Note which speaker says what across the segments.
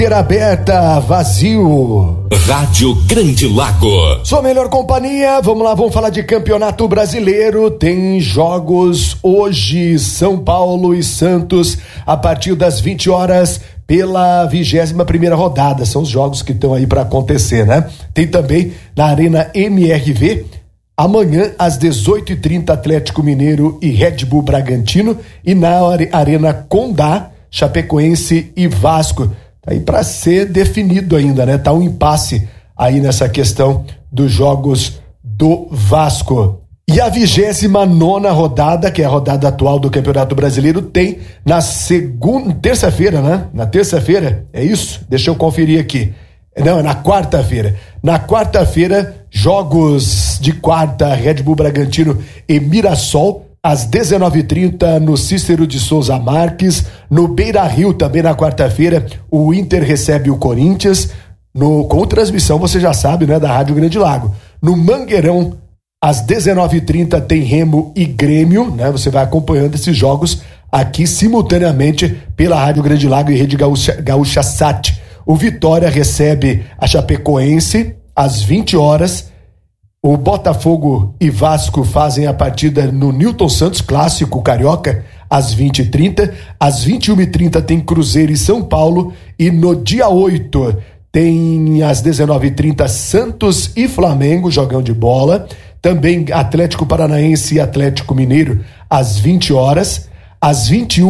Speaker 1: Aberta, vazio.
Speaker 2: Rádio Grande Lago.
Speaker 1: Sua melhor companhia, vamos lá, vamos falar de Campeonato Brasileiro. Tem jogos hoje, São Paulo e Santos, a partir das 20 horas, pela 21ª rodada. São os jogos que estão aí para acontecer, né? Tem também na Arena MRV, amanhã às 18h30, Atlético Mineiro e Red Bull Bragantino, e na Arena Condá, Chapecoense e Vasco. Tá aí para ser definido ainda, né? Tá um impasse aí nessa questão dos jogos do Vasco. E a 29ª rodada, que é a rodada atual do Campeonato Brasileiro, tem na terça-feira, né? Na terça-feira, é isso? Deixa eu conferir aqui. Não, é na quarta-feira. Na quarta-feira, jogos de quarta, Red Bull Bragantino e Mirassol, às 19h30, no Cícero de Souza Marques. No Beira-Rio, também na quarta-feira, o Inter recebe o Corinthians, com transmissão, você já sabe, né, da Rádio Grande Lago. No Mangueirão, às 19h30, tem Remo e Grêmio, né? Você vai acompanhando esses jogos aqui simultaneamente pela Rádio Grande Lago e Rede Gaúcha Sat. O Vitória recebe a Chapecoense às 20 horas. O Botafogo e Vasco fazem a partida no Newton Santos, clássico carioca, às 20h30. Às 21h30 tem Cruzeiro e São Paulo. E no dia 8 tem às 19h30 Santos e Flamengo, jogão de bola. Também Atlético Paranaense e Atlético Mineiro às 20 horas. Às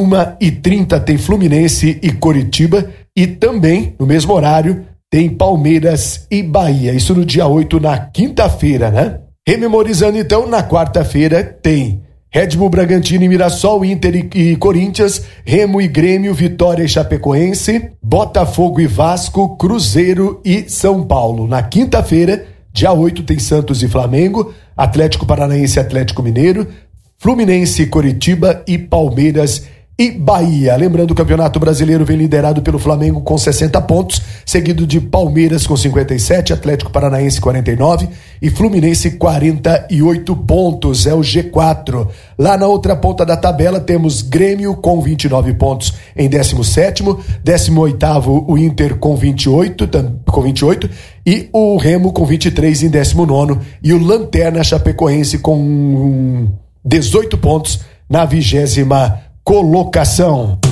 Speaker 1: 21h30 tem Fluminense e Coritiba. E também, no mesmo horário, tem Palmeiras e Bahia. Isso no dia 8, na quinta-feira, né? Rememorizando, então, na quarta-feira tem Red Bull Bragantino e Mirassol, Inter e Corinthians, Remo e Grêmio, Vitória e Chapecoense, Botafogo e Vasco, Cruzeiro e São Paulo. Na quinta-feira, dia 8, tem Santos e Flamengo, Atlético Paranaense e Atlético Mineiro, Fluminense e Coritiba e Palmeiras e Bahia. Lembrando, o Campeonato Brasileiro vem liderado pelo Flamengo com 60 pontos, seguido de Palmeiras com 57, Atlético Paranaense 49 e Fluminense 48 pontos. É o G4. Lá na outra ponta da tabela temos Grêmio com 29 pontos em 17º, 18º o Inter com 28 e o Remo com 23 em 19º e o Lanterna Chapecoense com 18 pontos na 20ª colocação.